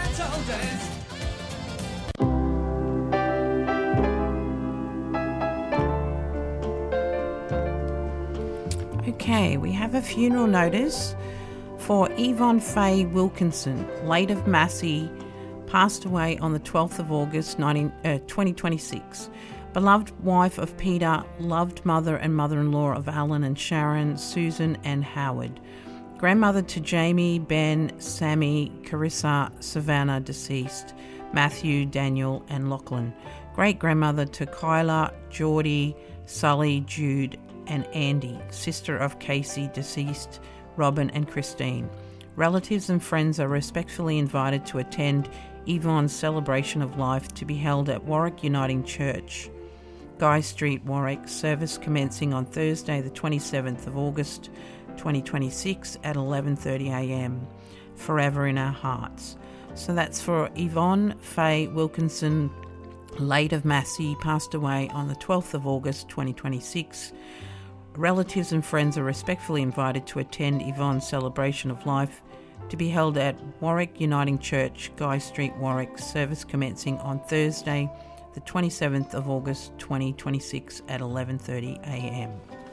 Okay, we have a funeral notice for Yvonne Faye Wilkinson, late of Massey, passed away on the 12th of August 2026. Beloved wife of Peter, loved mother and mother-in-law of Alan and Sharon, Susan and Howard. Grandmother to Jamie, Ben, Sammy, Carissa, Savannah, deceased, Matthew, Daniel and Lachlan. Great-grandmother to Kyla, Geordie, Sully, Jude and Andy, sister of Casey, deceased, Robin and Christine. Relatives and friends are respectfully invited to attend Yvonne's celebration of life to be held at Warwick Uniting Church, Guy Street, Warwick, service commencing on Thursday the 27th of August 2026 at 11:30am. Forever in our hearts. So that's for Yvonne Faye Wilkinson, late of Massey, passed away on the 12th of August 2026. Relatives and friends are respectfully invited to attend Yvonne's celebration of life to be held at Warwick Uniting Church, Guy Street, Warwick, service commencing on Thursday, the 27th of August 2026 at 11:30am.